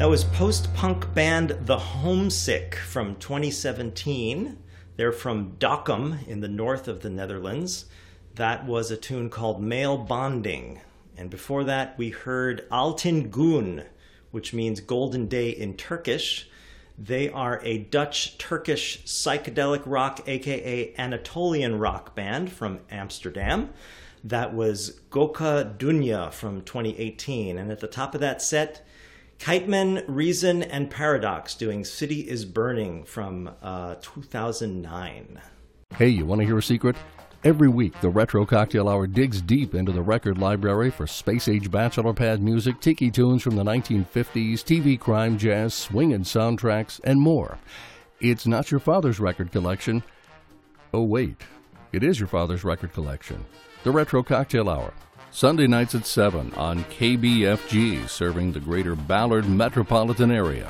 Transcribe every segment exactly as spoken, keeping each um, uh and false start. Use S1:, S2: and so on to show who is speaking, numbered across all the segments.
S1: That was post-punk band The Homesick from twenty seventeen. They're from Dokkum in the north of the Netherlands. That was a tune called Male Bonding. And before that, we heard Altın Gün, which means Golden Day in Turkish. They are a Dutch-Turkish psychedelic rock, aka Anatolian rock band from Amsterdam. That was Goka Dunya from twenty eighteen. And at the top of that set, Kiteman, Reason, and Paradox doing City is Burning from uh, two thousand nine.
S2: Hey, you want to hear a secret? Every week, the Retro Cocktail Hour digs deep into the record library for space-age bachelor pad music, tiki tunes from the nineteen fifties, T V crime, jazz, swing and soundtracks, and more. It's not your father's record collection. Oh, wait. It is your father's record collection. The Retro Cocktail Hour. Sunday nights at seven on K B F G, serving the greater Ballard metropolitan area.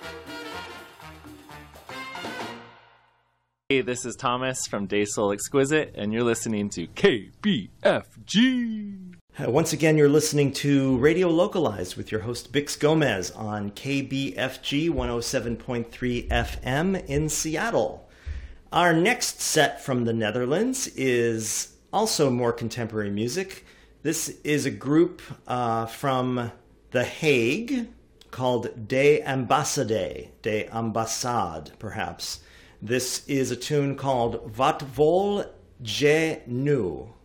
S3: Hey, this is Thomas from Day Soul Exquisite, and you're listening to K B F G.
S1: Once again, you're listening to Radio Localized with your host Bix Gomez on K B F G one oh seven point three F M in Seattle. Our next set from the Netherlands is also more contemporary music. This is a group uh, from The Hague called De Ambassade, De Ambassade, perhaps. This is a tune called Wat Vol Je Nu.